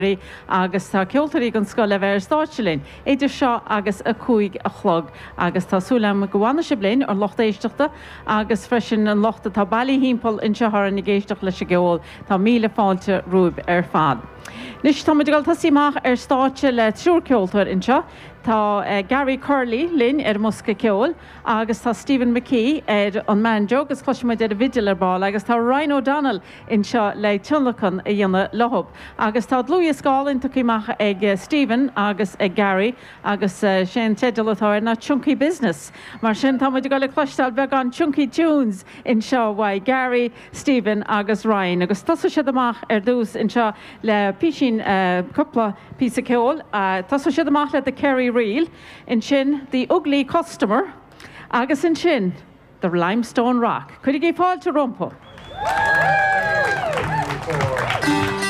agus tá ceoltarí an scoil le bhéir stáitilín. Éidir seo agus a chuig a chlog agus tásúlam gohhaine se blin ar locht éisteachta agus freisin an lochta tá bailí hímpel in sethar na géisteach leis a ggheol tá míle fáilte rúb ar fad. Nis tá muidir gal tasíach ar stáite le trúr ceoltar in seo. Tá Gary Curley linn ar Musca ceol agus tá Stephen McKee ar an Manjo agus cosisiid ar a vidal ar ball agus tá Ryan O'Donnell in seo le tunlachan a dhéanana lohob. Agus tá Louis Scálinn tuciach ag Stephen agus ag Gary agus sin teidelatá na Chunky Business. Mar sin tá muidir gal le cloisteáil beag an Chunky Tunes in seo bhaid Gary, Stephen agus Ryan. Agus tasa siad amach ar dús in seo le písin cupla písa ceol. Tasa siad amach le de Kerry Reel, in sin the ugly customer, agus in sin the limestone rock. Could you give Paul to rumpo?